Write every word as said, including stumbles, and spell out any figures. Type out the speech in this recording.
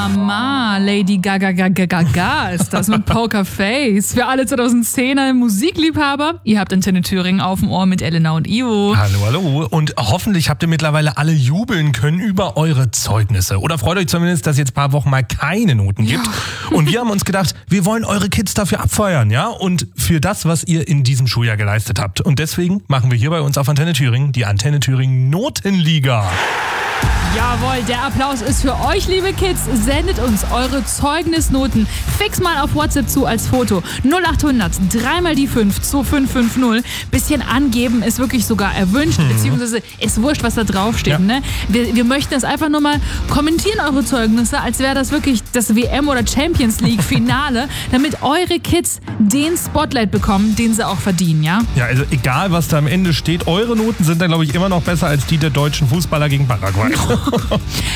Mama, Lady Gaga Gaga Gaga ist das mit Pokerface. Für alle zweitausendzehner Musikliebhaber, ihr habt Antenne Thüringen auf dem Ohr mit Elena und Ivo. Hallo, hallo. Und hoffentlich habt ihr mittlerweile alle jubeln können über eure Zeugnisse. Oder freut euch zumindest, dass es jetzt ein paar Wochen mal keine Noten gibt. Ja. Und wir haben uns gedacht, wir wollen eure Kids dafür abfeuern, ja? Und für das, was ihr in diesem Schuljahr geleistet habt. Und deswegen machen wir hier bei uns auf Antenne Thüringen die Antenne Thüringen Notenliga. Jawohl, der Applaus ist für euch, liebe Kids. Sendet uns eure Zeugnisnoten fix mal auf WhatsApp zu als Foto. null acht hundert, drei mal die fünf, zwei fünf fünf null. Bisschen angeben ist wirklich sogar erwünscht, hm. beziehungsweise ist wurscht, was da draufsteht. Ja. Ne? Wir, wir möchten das einfach nur mal kommentieren, eure Zeugnisse, als wäre das wirklich das W M- oder Champions League-Finale, damit eure Kids den Spotlight bekommen, den sie auch verdienen, ja? Ja, also egal, was da am Ende steht, eure Noten sind dann, glaube ich, immer noch besser als die der deutschen Fußballer gegen Paraguay.